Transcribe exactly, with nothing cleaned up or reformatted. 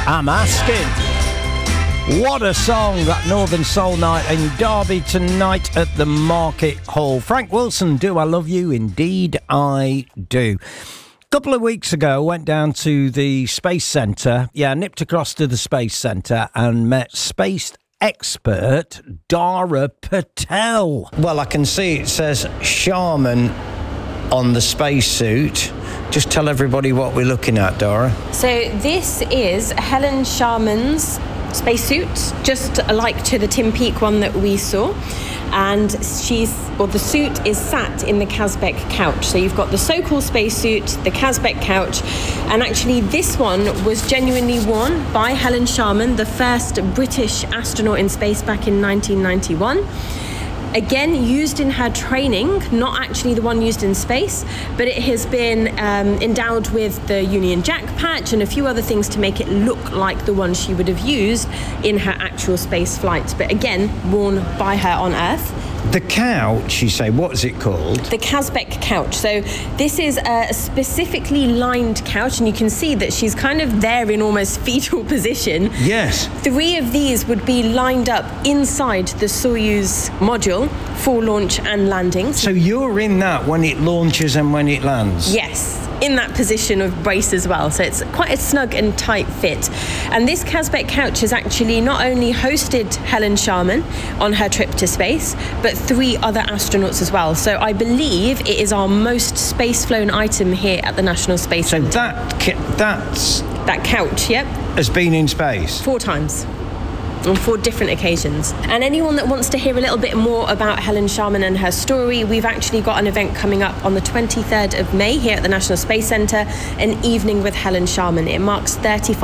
I'm asking. What a song, that Northern Soul Night in Derby tonight at the Market Hall. Frank Wilson, Do I Love You? Indeed I do. A couple of weeks ago, I went down to the Space Centre. Yeah, I nipped across to the Space Centre and met space expert Dara Patel. Well, I can see it says Sharman on the spacesuit. Just tell everybody what we're looking at, Dara. So this is Helen Sharman's spacesuit, just alike to the Tim Peake one that we saw. And she's, or the suit is sat in the Kazbek couch. So you've got the Sokol spacesuit, the Kazbek couch, and actually this one was genuinely worn by Helen Sharman, the first British astronaut in space back in nineteen ninety-one. Again, used in her training, not actually the one used in space, but it has been um, endowed with the Union Jack patch and a few other things to make it look like the one she would have used in her actual space flights, but again, worn by her on Earth. The couch, you say, what is it called? The Kazbek couch. So this is a specifically lined couch, and you can see that she's kind of there in almost fetal position. Yes. Three of these would be lined up inside the Soyuz module for launch and landing. So you're in that when it launches and when it lands? Yes, in that position of brace as well. So it's quite a snug and tight fit. And this Kazbek couch has actually not only hosted Helen Sharman on her trip to space, but three other astronauts as well. So I believe it is our most space-flown item here at the National Space So Centre. that ki- that's That couch, yep. has been in space? Four times. On four different occasions. And anyone that wants to hear a little bit more about Helen Sharman and her story, we've actually got an event coming up on the twenty-third of May here at the National Space Centre, an evening with Helen Sharman. It marks thirty-five